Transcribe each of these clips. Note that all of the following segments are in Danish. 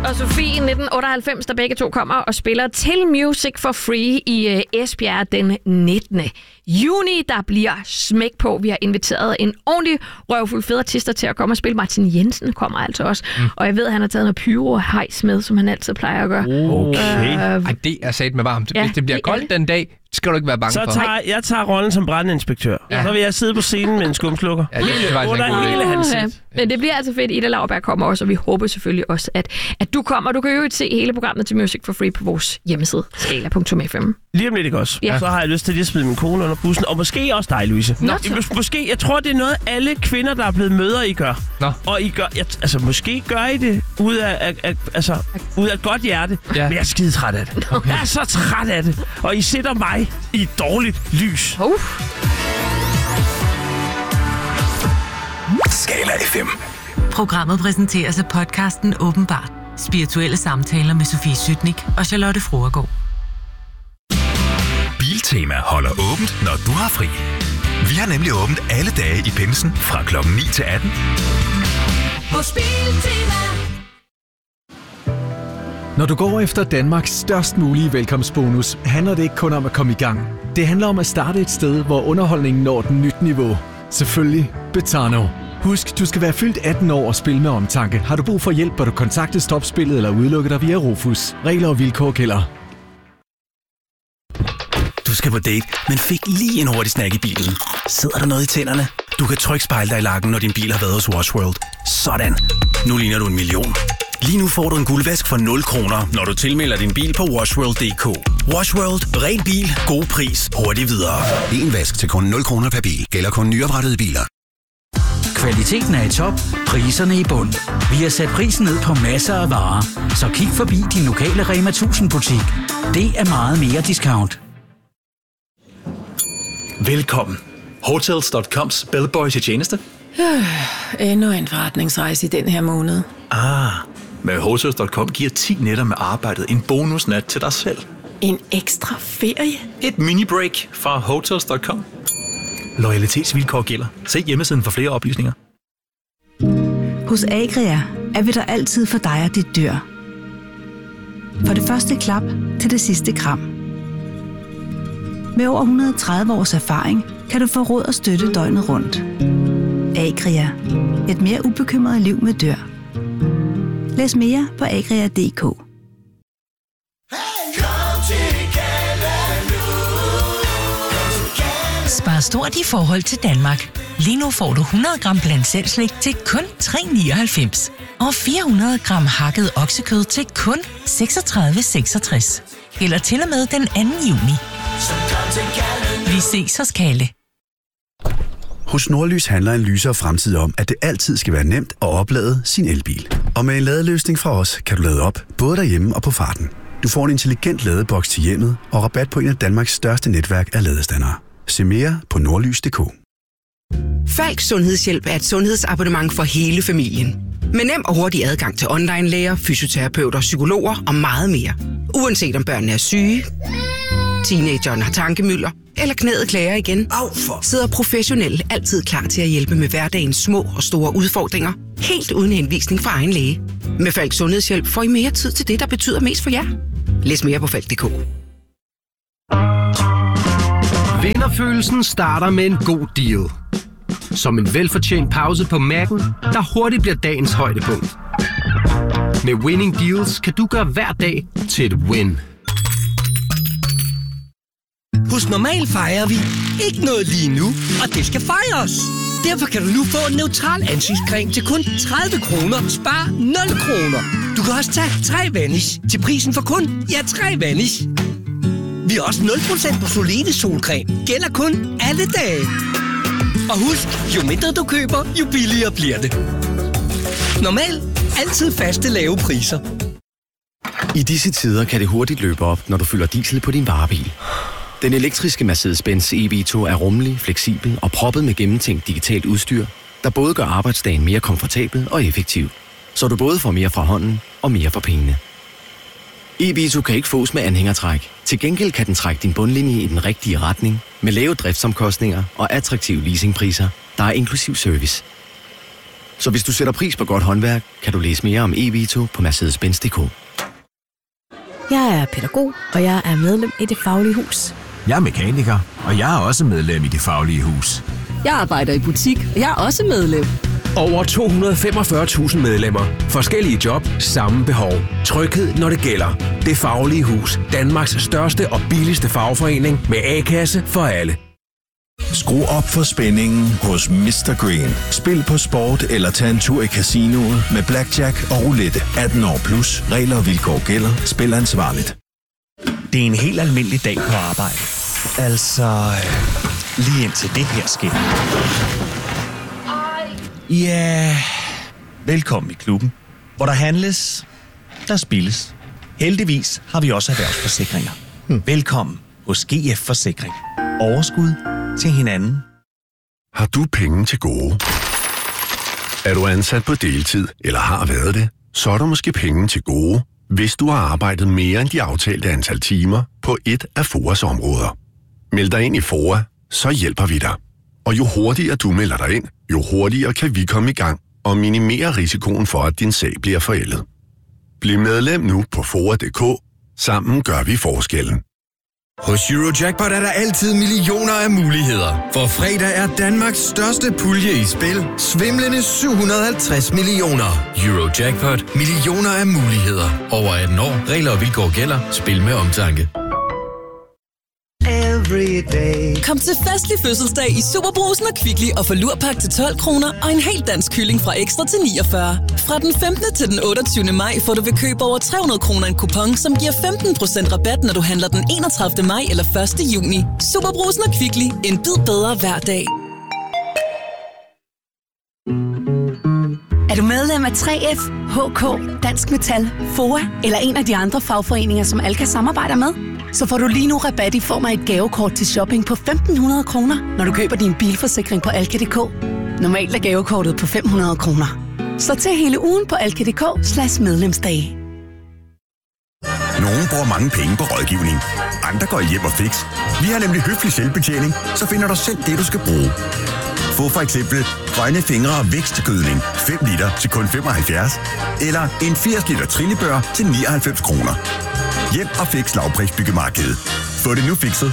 og Sofie 1998, der begge to kommer og spiller til Music for Free i Esbjerg den 19. juni. Der bliver smæk på. Vi har inviteret en ordentlig røvfuld fed artister til at komme og spille. Martin Jensen kommer altså også. Og jeg ved, at han har taget noget pyro-hejs med, som han altid plejer at gøre. Okay. Ej, det er sat med varmt. Hvis det bliver koldt den dag, skal du ikke være bange for. Jeg tager rollen som brandinspektør. Ja. Så vil jeg sidde på scenen med en skumslukker. Ja, det var under hele hans sæt. Men det bliver altså fedt. Ida Lauerberg kommer også, og vi håber selvfølgelig også, at du kommer. Du kan jo se hele programmet til Music for Free på vores hjemmeside, skala.fm. Lige om lidt, ikke også? Ja. Så har jeg lyst til lige at smide min kone under bussen, og måske også dig, Louise. Måske, jeg tror, det er noget, alle kvinder, der er blevet mødre, I gør. Nå. Og I gør, måske gør I det ud af et godt hjerte, men jeg er skide træt af det. Jeg er så træt af det, og I sætter mig i et dårligt lys. Skala FM. Programmet præsenteres af podcasten Åbenbart. Spirituelle samtaler med Sofie Sytnik og Charlotte Fruergaard. Biltema holder åbent, når du har fri. Vi har nemlig åbent alle dage i pinsen fra klokken 9 til 18. Hos Biltema. Når du går efter Danmarks størst mulige velkomstbonus, handler det ikke kun om at komme i gang. Det handler om at starte et sted, hvor underholdningen når et nyt niveau. Selvfølgelig Betano. Husk, du skal være fyldt 18 år og spille med omtanke. Har du brug for hjælp, bør du kontakte Stopspillet eller udelukke dig via Rufus. Regler og vilkår gælder. Du skal på date, men fik lige en hurtig snack i bilen. Sidder der noget i tænderne? Du kan trygt spejle dig i lakken, når din bil har været hos Wash World. Sådan. Nu ligner du 1 million. Lige nu får du en guldvask for 0 kroner, når du tilmelder din bil på washworld.dk. Wash World. Ren bil. God pris. Hurtigt videre. En vask til kun 0 kroner per bil. Gælder kun nyoprettede biler. Kvaliteten er i top, priserne i bund. Vi har sat prisen ned på masser af varer, så kig forbi din lokale Rema 1000 butik. Det er meget mere discount. Velkommen. Hotels.coms bellboys i tjeneste. Endnu en forretningsrejse i den her måned. Med Hotels.com giver 10 nætter med arbejdet en bonusnat til dig selv. En ekstra ferie? Et mini-break fra Hotels.com. Loyalitetsvilkår gælder. Se hjemmesiden for flere oplysninger. Hos Agria er vi der altid for dig og dit dyr. For det første klap til det sidste kram. Med over 130 års erfaring kan du få råd og støtte døgnet rundt. Agria. Et mere ubekymret liv med dyr. Læs mere på agria.dk. Spar stort i forhold til Danmark. Lige nu får du 100 gram blandt selv slik til kun 3,99. Og 400 gram hakket oksekød til kun 36,66. Eller til og med den 2. juni. Vi ses hos Kalle. Hos Nordlys handler en lysere fremtid om, at det altid skal være nemt at oplade sin elbil. Og med en ladeløsning fra os, kan du lade op, både derhjemme og på farten. Du får en intelligent ladeboks til hjemmet og rabat på en af Danmarks største netværk af ladestandere. Se mere på nordlys.dk. Falk Sundhedshjælp er et sundhedsabonnement for hele familien. Med nem og hurtig adgang til online-læger, fysioterapeuter, psykologer og meget mere. Uanset om børnene er syge, teenageren har tankemylder, eller knæet klager igen, sidder professionelle altid klar til at hjælpe med hverdagens små og store udfordringer. Helt uden henvisning fra egen læge. Med Falk Sundhedshjælp får I mere tid til det, der betyder mest for jer. Læs mere på falk.dk. Vinderfølelsen starter med en god deal. Som en velfortjent pause på Mac'en, der hurtigt bliver dagens højdepunkt. Med Winning Deals kan du gøre hver dag til et win. Hos Normal fejrer vi ikke noget lige nu, og det skal fejres. Derfor kan du nu få en neutral ansigtscreme til kun 30 kroner. Spar 0 kroner. Du kan også tage 3 Vanish til prisen for kun 3 Vanish. Vi har også 0% på Solene solcreme. Gælder kun alle dage. Og husk, jo mindre du køber, jo billigere bliver det. Normal. Altid faste lave priser. I disse tider kan det hurtigt løbe op, når du fylder diesel på din varebil. Den elektriske Mercedes-Benz e-Vito er rummelig, fleksibel og proppet med gennemtænkt digitalt udstyr, der både gør arbejdsdagen mere komfortabel og effektiv, så du både får mere fra hånden og mere for pengene. e-Vito kan ikke fås med anhængertræk. Til gengæld kan den trække din bundlinje i den rigtige retning, med lave driftsomkostninger og attraktive leasingpriser, der er inklusiv service. Så hvis du sætter pris på godt håndværk, kan du læse mere om eVito på Mercedes-Benz.dk. Jeg er pædagog, og jeg er medlem i Det Faglige Hus. Jeg er mekaniker, og jeg er også medlem i Det Faglige Hus. Jeg arbejder i butik, og jeg er også medlem. Over 245.000 medlemmer. Forskellige job, samme behov. Tryghed, når det gælder. Det Faglige Hus. Danmarks største og billigste fagforening med A-kasse for alle. Skru op for spændingen hos Mr. Green. Spil på sport eller tag en tur i casinoet med blackjack og roulette. 18 år plus. Regler og vilkår gælder. Spil ansvarligt. Det er en helt almindelig dag på arbejde. Altså, lige indtil det her sker. Ja, velkommen i klubben, hvor der handles, der spilles. Heldigvis har vi også erhvervsforsikringer. Velkommen hos GF Forsikring. Overskud til hinanden. Har du penge til gode? Er du ansat på deltid eller har været det? Så er der måske penge til gode, hvis du har arbejdet mere end de aftalte antal timer på et af FOAs områder. Meld dig ind i FOA, så hjælper vi dig. Og jo hurtigere du melder dig ind, jo hurtigere kan vi komme i gang og minimere risikoen for, at din sag bliver forældet. Bliv medlem nu på FOA.dk. Sammen gør vi forskellen. Hos Eurojackpot er der altid millioner af muligheder. For fredag er Danmarks største pulje i spil. Svimlende 750 millioner. Eurojackpot. Millioner af muligheder. Over 18 år. Regler og vilkår gælder. Spil med omtanke. Kom til festlig fødselsdag i Superbrusen og Kvickly og få lurpak til 12 kroner og en helt dansk kylling fra Ekstra til 49. Fra den 15. til den 28. maj får du ved køb over 300 kroner en kupon, som giver 15% rabat, når du handler den 31. maj eller 1. juni. Superbrusen og Kvickly. En bid bedre hver dag. Er du medlem af 3F, HK, Dansk Metal, FOA eller en af de andre fagforeninger, som Alka samarbejder med? Så får du lige nu rabat i form af et gavekort til shopping på 1.500 kroner, når du køber din bilforsikring på Alka.dk. Normalt er gavekortet på 500 kroner. Så til hele ugen på Alka.dk/medlemsdage. Nogle bruger mange penge på rådgivning. Andre går hjem og fix. Vi har nemlig høflig selvbetjening, så finder du selv det, du skal bruge. Få for eksempel grønne fingre og vækstgødning 5 liter til kun 75. Eller en 80 liter trillebør til 99 kroner. Hjem og fix lavprisbyggemarkedet. Få det nu fikset.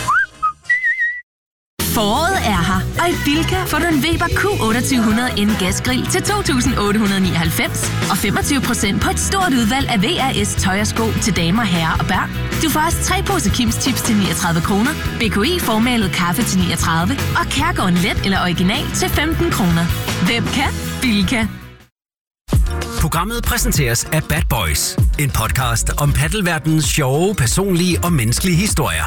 Foråret er her, og i Bilka får du en Weber Q2800N gasgrill til 2.899 og 25% på et stort udvalg af VRS tøj og sko til damer, herrer og børn. Du får også 3 poser Kims Chips til 39 kroner, BKI formalet kaffe til 39 og Kærgården Let eller Original til 15 kroner. Hvem kan? Bilka. Programmet præsenteres af Bad Boys, en podcast om paddelverdenens sjove, personlige og menneskelige historier.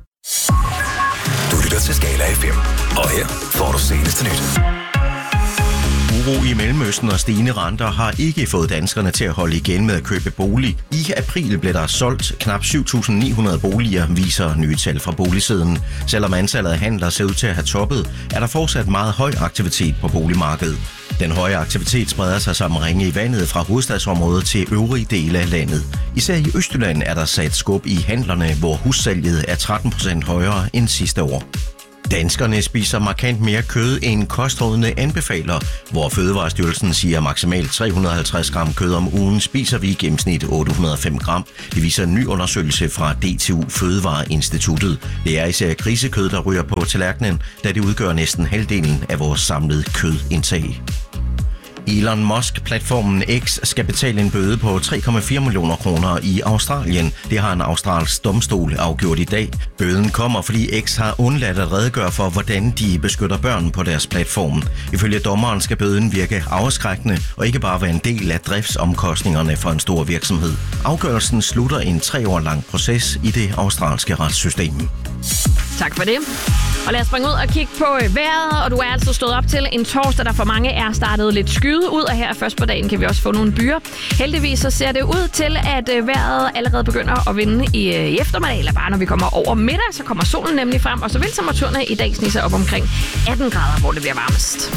Du lytter til Skala FM, og her får du seneste nyt. Uro i Mellemøsten og stigende renter har ikke fået danskerne til at holde igen med at købe bolig. I april blev der solgt knap 7.900 boliger, viser nye tal fra boligsiden. Selvom antallet af handler ser ud til at have toppet, er der fortsat meget høj aktivitet på boligmarkedet. Den høje aktivitet spreder sig som ringe i vandet fra hovedstadsområdet til øvrige dele af landet. Især i Østjylland er der sat skub i handlerne, hvor hussalget er 13% højere end sidste år. Danskerne spiser markant mere kød end kostrådene anbefaler, hvor Fødevarestyrelsen siger maksimalt 350 gram kød om ugen spiser vi i gennemsnit 805 gram. Det viser en ny undersøgelse fra DTU Fødevareinstituttet. Det er især grisekød, der ryger på tallerkenen, da det udgør næsten halvdelen af vores samlede kødindtag. Elon Musk-platformen X skal betale en bøde på 3,4 millioner kroner i Australien. Det har en australsk domstol afgjort i dag. Bøden kommer, fordi X har undladt at redegøre for, hvordan de beskytter børn på deres platform. Ifølge dommeren skal bøden virke afskrækkende og ikke bare være en del af driftsomkostningerne for en stor virksomhed. Afgørelsen slutter en 3 år lang proces i det australske retssystem. Tak for det. Og lad os springe ud og kigge på vejret, og du er altså stået op til en torsdag, der for mange er startet lidt skyet ud, og her først på dagen kan vi også få nogle byer. Heldigvis så ser det ud til, at vejret allerede begynder at vinde i eftermiddag, eller bare når vi kommer over middag, så kommer solen nemlig frem, og så vil temperaturerne i dag snige sig op omkring 18 grader, hvor det bliver varmest.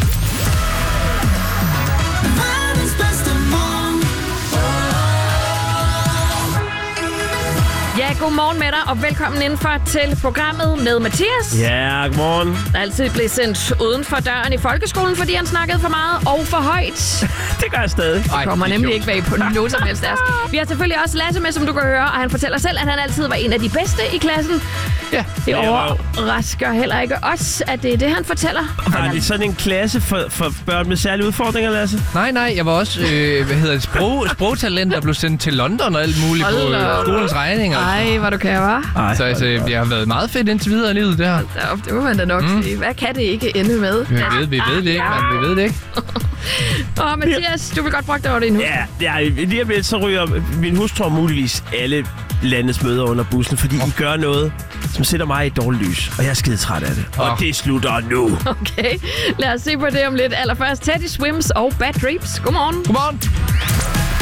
Ja, godmorgen med dig, og velkommen indenfor til programmet med Mathias. Ja, godmorgen. Der altid blev sendt uden for døren i folkeskolen, fordi han snakkede for meget og for højt. Det gør jeg stadig. Det kommer nemlig ikke bag på noget som helst deres. Vi har selvfølgelig også Lasse med, som du kan høre, og han fortæller selv, at han altid var en af de bedste i klassen. Ja. Det overrasker heller ikke os, at det er det, han fortæller. Var det sådan en klasse for børn med særlige udfordringer, Lasse? Nej, jeg var også sprogtalent, der blev sendt til London og alt muligt på skolens regninger. Ej, hvor du kan, hva'? Så altså, jeg har været meget fedt indtil videre i livet, det her. Det må man da nok sige. Hvad kan det ikke ende med? Vi ved det ikke, mand. Vi ved det ikke. Mathias, du vil godt brokke dig over det nu. Ja, lige om lidt, så ryger min hustru muligvis alle landets møder under bussen, fordi I gør noget, som sætter mig i et dårligt lys. Og jeg er skide træt af det. Og det slutter nu. Okay, lad os se på det om lidt. Allerførst Teddy Swims og Bad Dreams. Godmorgen. Godmorgen.